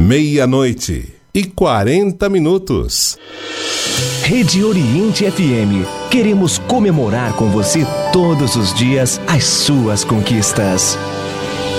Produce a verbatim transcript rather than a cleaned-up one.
Meia-noite e quarenta minutos. Rede Oriente F M. Queremos comemorar com você todos os dias as suas conquistas.